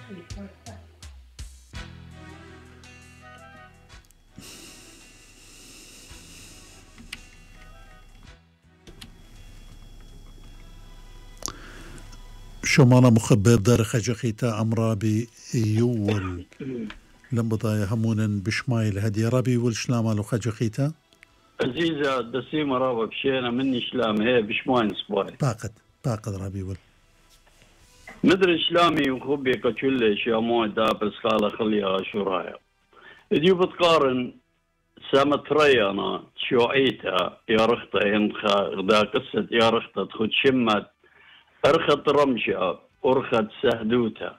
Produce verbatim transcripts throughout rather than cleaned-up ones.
شمانا مخبر دار خجخيتا أمرابي يول لم بضايا همونا بشمايل هدي ربي والشلام على خجخيتا عزيزة دسيمة رابا بشينا مني شلام هي بشماين سباي باقد باقد ربي وال مدري شلامي وخبي كتشل شامو دابل سخالة خليها شرايا ديو بتقارن سامت ريانا شوعيتا يا رخطة هنخا غدا قصة يا رخطة تخد شمت أرخت رمشة أرخت سهدوتا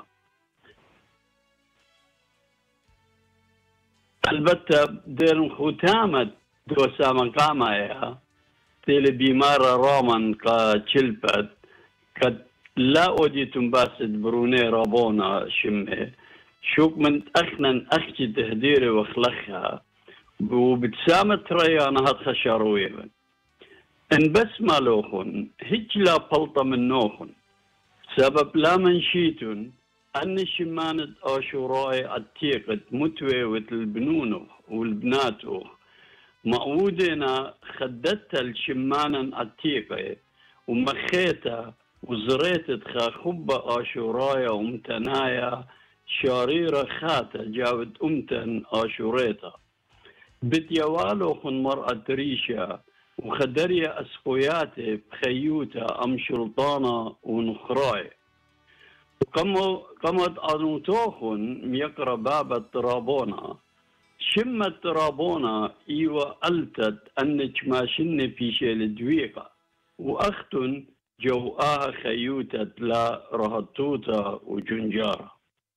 البتة دير ختامة دو سامن قامايا تيلي بيمارة رومان كا تشلبت كد لا أودي تنباسد بروني رابونا شمه شوك من أخنا أخجي تهديري وخلخها وبتسامت ريانا هاد خشارويا إن بس ما لوخن هيج لا بلطة من نوخن سبب لا منشيتون أن شمانة آشوراي التيقت متوي والبنونو والبناتو مقودنا خدت الشمانا التيقة ومخيتا وزريت خبة آشورايا ومتنايا شاريرة خاتا جاود أمتن آشوريتا بتيوالو خن مرأة ريشا وخدريا أسقوياتي بخيوتا أم شلطانة ونخراي وكما كما أنوتوخن ميقرا بابا ترابونا شمت ترابونا إيوا ألتت أنك ماشن في شيل دويقة وأختن جوآها خيوتة لا رهطوتا وجنجارة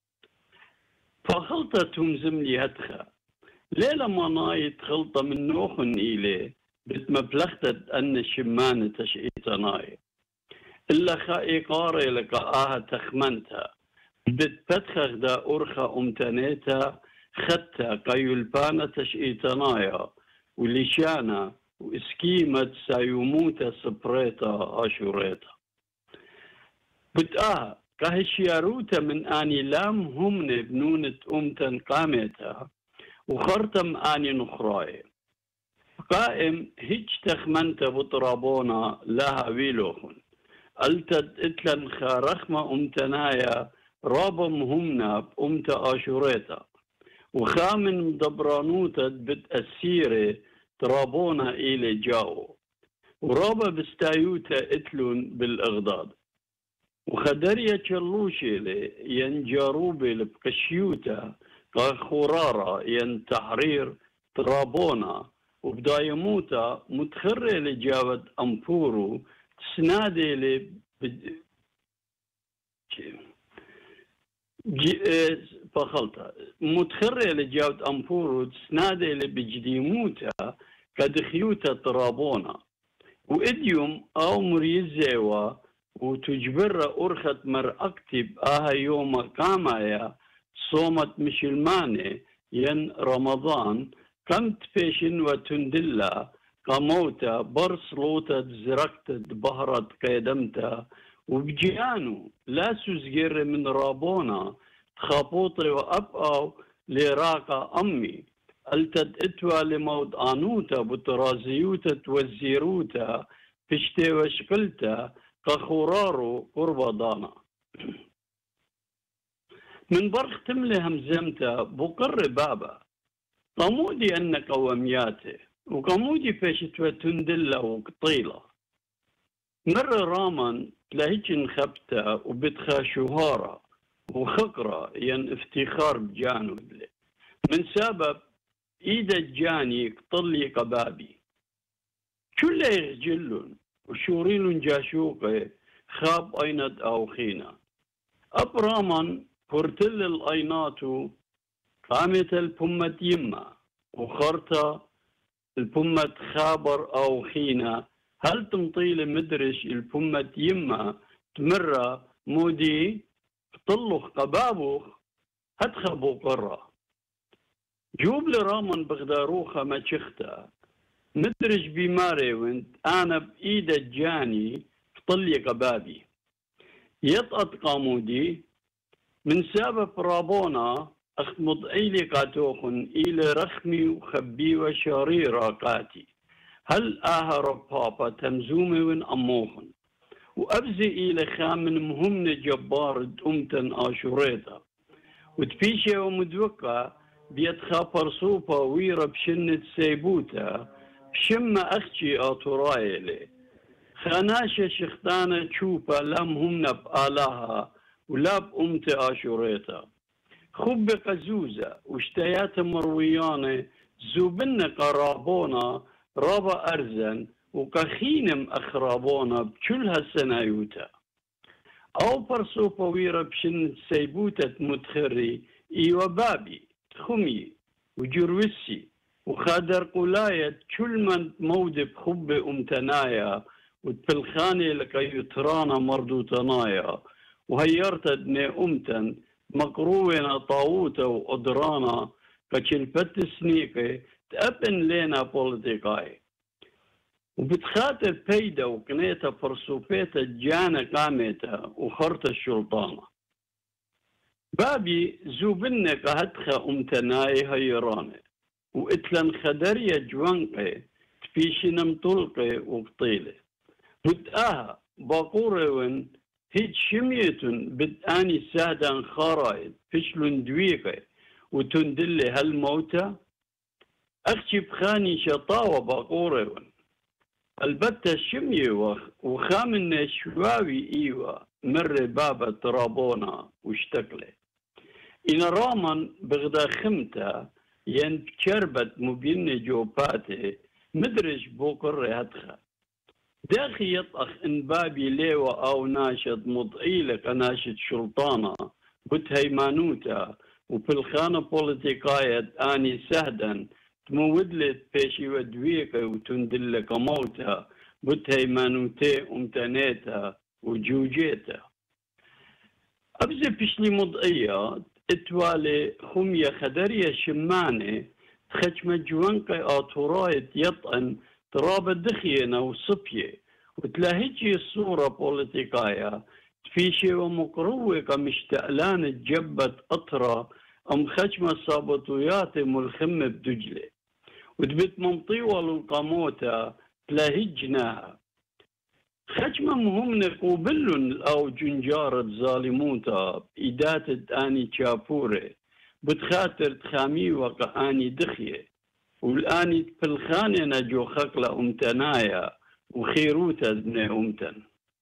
فخلطة تمزم لي هتخا ليلة ما نايت خلطة من نوخن إليه بتمبلختت أن الشمانة تشئيتناي إلا خائي قاري لك آها تخمنتها بتبتخخ دا أرخى أمتنيتا خدتا قيلبانة تشئيتنايا وليشانا وإسكيمة سايوموتا سبريتا آشوريتا بتآها كهشياروتا من آني لام همن بنونة أمتن قامتا وخرتم آني نخراي قائم هيج تخمنت بطرابونا لها ويلوخن التد اتلن خارخمة امتنايا رابم همنا بأمت آشوريتا وخامن دبرانوتا بتأسيري ترابونا إلي جاو ورابا بستايوتا اتلون بالإغضاد وخدريا تشلوشي لي ينجاروبي لبقشيوتا قاخورارا ين تحرير ترابونا وبدا يموتا متخري لجاوة أمبورو تسنادي لي بد... جي... فخلطة متخري لجاوة أمبورو تسنادي لي بجديموتا كدخيوتا ترابونا وإديوم أو مريزيوا وتجبر أرخت مر أكتب آها يوم قامايا صومت مشلماني ين رمضان كمت فيشن وتندلا قموتا برصلوتا زرقت بهرت قيدمتا وبجيانو لا سوزجر من رابونا تخابوطري وأبقى لراقة أمي التد اتوى لموت آنوتا بترازيوتا توزيروتا فشتي وشقلتا كخورارو قربضانا من برخ تملي همزمتا بقر بابا قمودي أن قومياتي وقمودي فيشتوى تندلة وقطيلة مرة رامان تلاهيج نخبتا وبتخا شهارة وخقرة ين افتخار بجانو بلي من سبب إيدا الجاني قطلي قبابي كل يخجلون وشورين جاشوقي خاب أيند أو خينا أبرامان كورتل الأيناتو قامت البمة يما وخرطة البمة خابر أو خينا هل تمطيل مدرش البمة يما تمرة مودي طلخ قبابوخ هتخبو قرة جوب لرامان بغداروخة ما شختا مدرج بماري وانت أنا بإيد الجاني طلي قبابي يطأت قامودي من سبب رابونا أخمض إيلي قاتوخن إلى رخمي وخبي وشاري راقاتي هل آهر بابا تمزومي ون أموخن وأبزي إلى خامن مهمن جبار أمتن آشوريتا وتبيشي ومدوكا بيتخا برصوبة ويرا بشنة سيبوتا بشمة أختي آتورايلي خاناشة شختانة تشوبا لام همنا بآلاها ولا بأمت آشوريتا خب قزوزة واشتيات مرويانة زوبن قرابونا رابا أرزن وكخينم أخرابونا بكلها السنايوتا أو برصوبة ويرا بشنة سيبوتا متخري إيوا بابي خمي وجروسي وخادر قلاية كل من مودب خب أمتنايا وتبلخاني لك يترانا مردوتنايا وهيرت ابني أمتن مقرونا طاووتا وأدرانا كشلفت سنيقي تأبن لنا بوليتيكاي وبتخاطر بيدا وكنيتا فرسوبيتا جانا قامتا وخرت الشلطانة بابي زوبنة قهدخة أمتناي هيراني وإتلن خدرية جوانقي تفيشي نمطلقي وقطيلي بدأها باقوريون هيج شميتون بدأني سادان خرايد فشلون دويقي وتندلي هالموتى أختي بخاني شطاوة باقوريون البتة شمي وخامن شواوي إيوة مر بابا ترابونا واشتكلي إن رامان بغدا خمتا ين بشربت مبين جوباتي مدرج بوقر هدخة داخي يطخ إن بابي ليوة أو ناشد مضئيلة كناشد شلطانة بتهيمانوتا وبالخانة بوليتيكاية آني سهدا تمودلت بيشي ودويقة وتندلك موتا بتهيمانوتي أمتنيتا وجوجيتا أبزي بشلي مضئية اتوالي خمية خدرية شماني تخجم جوانقي آتورايت يطأن تراب دخينا وصبية وتلاهيجي الصورة بوليتيكايا تفيشي ومقروقة مشتألان الجبت أطرة أم خجمة صابطويات ملخمة بدجلة وتبت ممطيوة للقاموتا تلاهيجناها خجمة مهمة قوبلن أو جنجارة ظالموتا إداتت آني شابوري بتخاطر تخامي وقاني دخية والآن بالخانة نجو خقلة أمتنايا وخيروتا ابن أمتن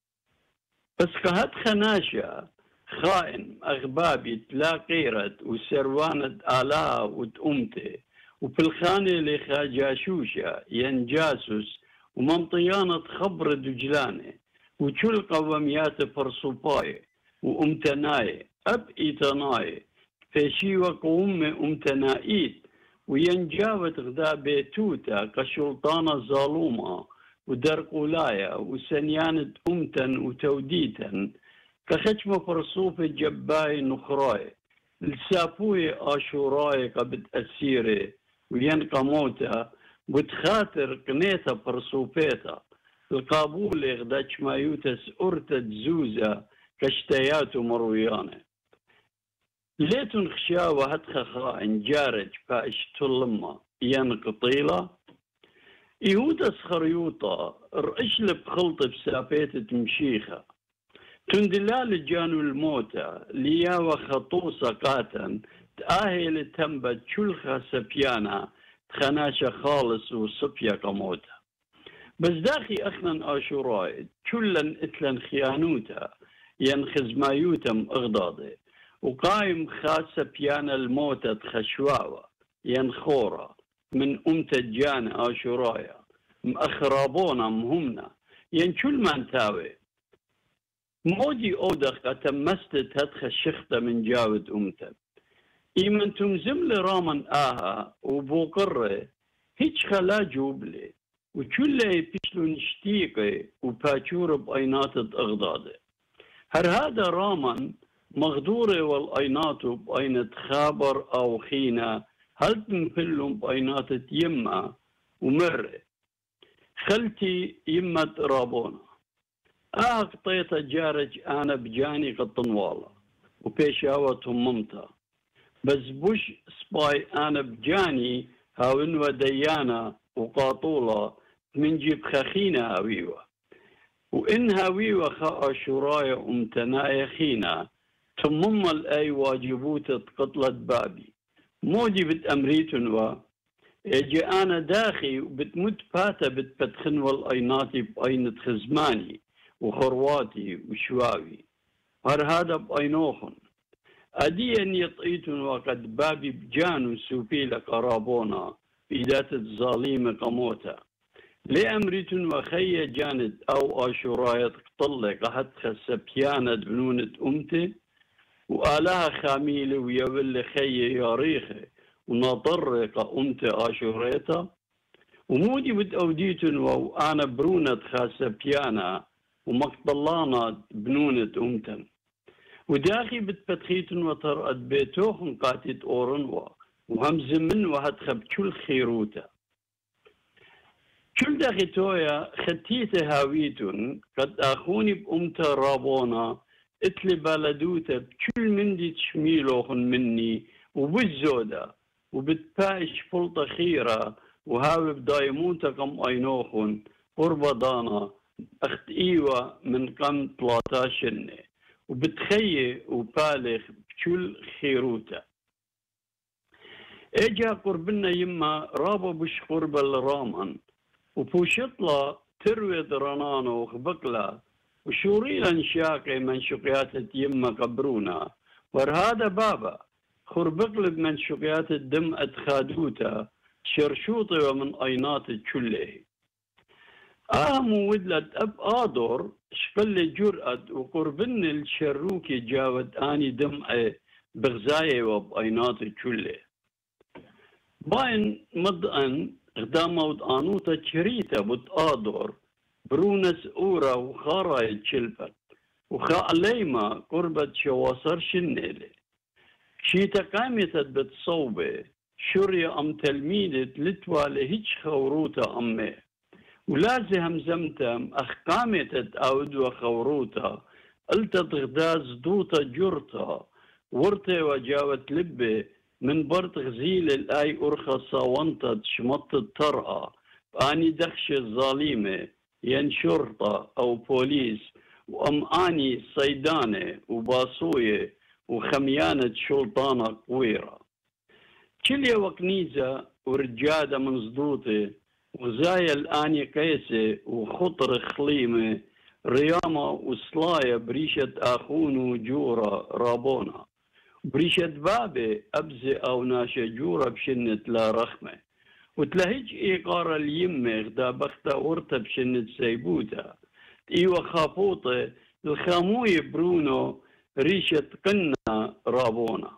بس كهات خناشة خائن أغبابي تلاقيرت وسروانة آلاها وتأمتي وبالخانة لخاجاشوشة ينجاسوس ومنطيانة خبر دجلاني وكل قواميات فرصوباي وأمتناي أب إيتناي فشي وقوم أمتنائيت وينجاوت غدا بيتوتا كشلطانة ظالومة ودرقولايا وسنيانة أمتن وتوديتا كخشمة فرصوف جباي نخراي لسابوي آشوراي قبد أسيري وينقى موتا بتخاطر قنيتا فرصوبيتا القابول غداش مايوتس أرتد زوزة كشتيات مرويانة ليتن خشاوة هتخ خائن جارج باش تلما ينقطيلة يهودا سخريوطة رئيش بخلط بسابيتة مشيخة تندلال جانو الموتى لياوة خطوصة قاتن تآهل تنبت شلخة سبيانا تخناشة خالص وصبيا كموتى بس داخي أخنا آشوراي كلن اتلن خيانوتا ينخز مايوتم اغضاضي وقايم خاصة بيانا الموتى تخشواوة ينخورة من أمت الجان آشورايا مأخرابونا مهمنا ين كل من تاوي مودي أودخ تمستت هدخ الشخطة من جاود أمتا إيمن تمزم لرامن آها وبوقره هيج خلا جوبلي وكل يبشلو نشتيقي وباچور بأينات أغضاضي هر هذا رامن مغدورة والأينات بأينة خابر أو خينا هل تنفلهم بأينات يما ومر خلتي يمة رابونا آه قطيت جارج أنا بجاني قطنوالا وبيشاوتهم ممتا بس بوش سباي أنا بجاني هاون وديانا وقاطولة من جيب خخينا هاويوة وإن هاويوة خاء شرايا أمتنايا خينا تمم الأي واجبوت قتلت بابي مودي بتأمريتن و اجي أنا داخي وبتمت باتا بتبتخن والأيناتي بأينة خزماني وخرواتي وشواوي هر هذا بأينوخن أديا يطئيتن وقد بابي بجانو سوبي لقرابونا بإدات الظاليم قموتا لأمريتن وخي جاند أو آشورايت قطلق قهد خسبيانة بنونة أمتي وآلها خاميلة ويول خي ياريخي ونطرق أمتي آشوريتا ومودي بتأوديتن وأنا برونة خاسبيانة ومقتلانا بنونة أمتن وداخي بتبتخيتن وطرقت بيتوخن قاتت أورنوا وهمز من وهتخب كل خيروتا كل داخي تويا ختيت هاويتن قد أخوني بأمتا رابونا اتلي بلدوتا بكل من دي تشميلوخن مني وبالزودة وبتبايش فلطة خيرة وهاوي بدايموتا قم أينوخن قربة دانا أخت إيوة من قم تلاتاشنة وبتخيي وبالغ بكل خيروتا اجا قربنا يما رابا بش قرب الرامان وبوشطلا تروي درانانو وخبقلا وشوريلا شاقي من شقيات يما قبرونا ورهذا بابا خربقل من شقيات الدم ادخادوتا شرشوطي ومن اينات كله آم ودلت أب آدور شقل جرأة وقربن الشروكي جاود آني دمعي بغزاية وبأينات كله باين مدأن غدام ود آنوتا شريتا بد آدور برونس أورا وخاراي تشلفت وخا ليما قربت شواصر شنيلي شيتا قامتت بتصوبة شريا أم تلميذة لتوالي هيج خوروتا أمي ولازي همزمتم أخ قامتت أود وخوروتا قلتت غدا زدوتا جرتا ورتي وجاوت لبي من برد غزيل الآي أرخصة وانتت شمطت طرقة باني دخش الظالمة ين شرطة أو بوليس وأم آني صيدانة وباصوية وخميانة شلطانة قويرة كلية وكنيزة ورجادة من صدوتي وزايا الآني قيسة وخطر خليمة ريامة وصلاية بريشة آخون وجورة رابونا بريشة بابي أبزي أو ناشا جورة بشنة لا رخمة وتلهج إيقار اليمة غدا بختا ورطة بشنة سيبوتا إيوة خافوطة الخاموية برونو ريشة قنا رابونا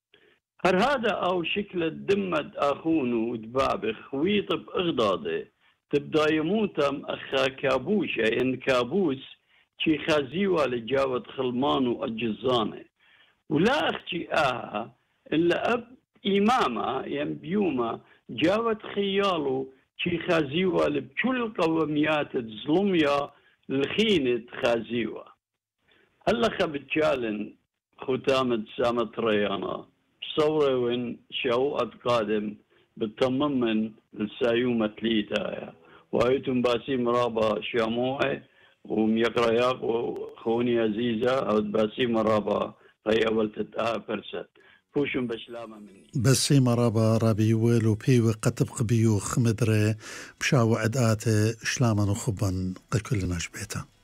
هر هذا أو شكل الدمد أخونو ودبابخ خويط بإغضاضي تبدا يموتم أخا كابوشة إن كابوس شي خازيوة لجاوة خلمانو الجزانة ولا أختي آها إلا أب إمامة ينبيومة جاوة خيالو شي خازيوة لبكل قوميات الظلمية الخينة خازيوة هلا خبتشالن ختامة سامة ريانا صورة وين شوقت قادم بالتممن السايومة تليتا وهيتم باسيم رابا شاموعي وميقرا ياق وخوني عزيزة أو باسيم رابا هي أول تتآ فرست فوشم بشلامة مني باسيم رابا رابي ويلو بيو قطب قبيو خمدري بشاو عدآت شلاما نخبا قل كلنا شبيتا